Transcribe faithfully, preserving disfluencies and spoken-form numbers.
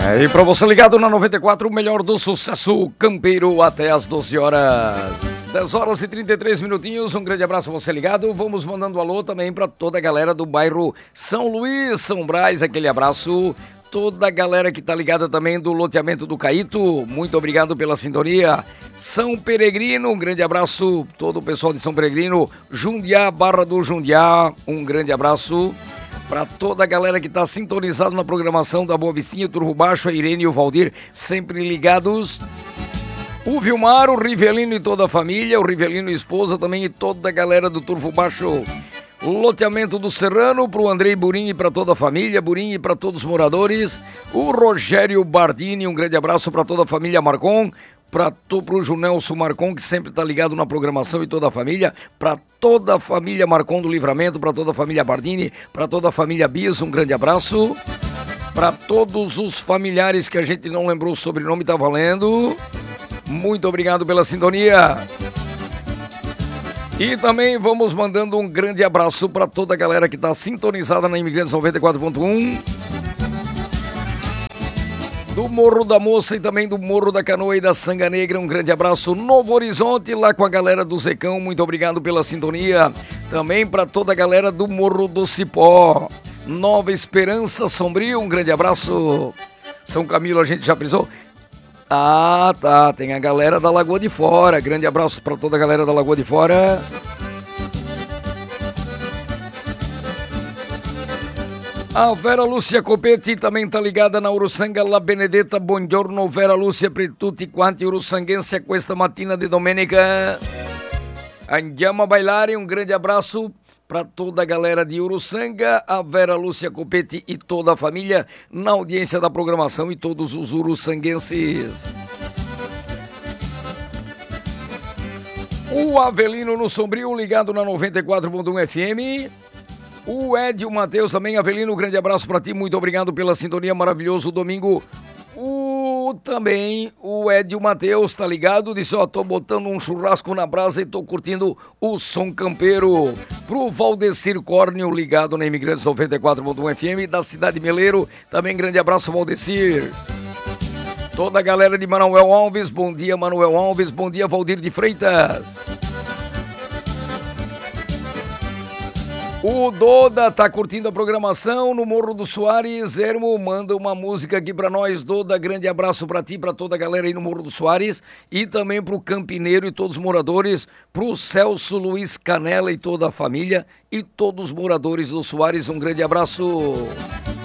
É, e para você ligado na noventa e quatro, o melhor do sucesso campeiro até as doze horas. dez horas e trinta e três minutinhos, um grande abraço a você ligado. Vamos mandando alô também para toda a galera do bairro São Luís, São Brás, aquele abraço. Toda a galera que tá ligada também do loteamento do Caíto, muito obrigado pela sintonia. São Peregrino, um grande abraço. Todo o pessoal de São Peregrino, Jundiá, Barra do Jundiá, um grande abraço. Para toda a galera que está sintonizada na programação da Boa Vistinha, Turvo Baixo, a Irene e o Valdir, sempre ligados. O Vilmar, o Rivelino e toda a família, o Rivelino e esposa também e toda a galera do Turvo Baixo. Loteamento do Serrano, para o Andrei Burim e para toda a família, Burim e para todos os moradores. O Rogério Bardini, um grande abraço para toda a família Marcon. Para o Junelson Marcon, que sempre está ligado na programação e toda a família, para toda a família Marcon do Livramento, para toda a família Bardini, para toda a família Bis, um grande abraço. Para todos os familiares que a gente não lembrou o sobrenome, tá valendo. Muito obrigado pela sintonia. E também vamos mandando um grande abraço para toda a galera que está sintonizada na Imigrantes noventa e quatro ponto um. Do Morro da Moça e também do Morro da Canoa e da Sanga Negra, um grande abraço. Novo Horizonte, lá com a galera do Zecão, muito obrigado pela sintonia. Também para toda a galera do Morro do Cipó. Nova Esperança, Sombrio, um grande abraço. São Camilo, a gente já frisou? Ah, tá, tem a galera da Lagoa de Fora. Grande abraço para toda a galera da Lagoa de Fora. A Vera Lúcia Copete também tá ligada na Uruçanga La Benedetta. Buongiorno Vera Lúcia per tutti quanti uruçanguense questa mattina di domenica. Andiamo a bailare, um grande abraço para toda a galera de Uruçanga, a Vera Lúcia Copete e toda a família na audiência da programação e todos os uruçanguenses. O Avelino no Sombrio, ligado na noventa e quatro ponto um F M. O Edio Matheus também, Avelino, um grande abraço para ti, muito obrigado pela sintonia, maravilhoso domingo. O também, o Edio Matheus, tá ligado? Disse, ó, tô botando um churrasco na brasa e tô curtindo o som campeiro. Pro Valdecir Córneo, ligado na Imigrantes noventa e quatro ponto um F M, da Cidade Meleiro, também grande abraço, Valdecir. Toda a galera de Manuel Alves, bom dia, Manuel Alves, bom dia, Valdir de Freitas. O Doda tá curtindo a programação no Morro do Soares. Ermo, manda uma música aqui pra nós. Doda, grande abraço pra ti, pra toda a galera aí no Morro do Soares. E também pro Campineiro e todos os moradores. Pro Celso Luiz Canela e toda a família. E todos os moradores do Soares, um grande abraço.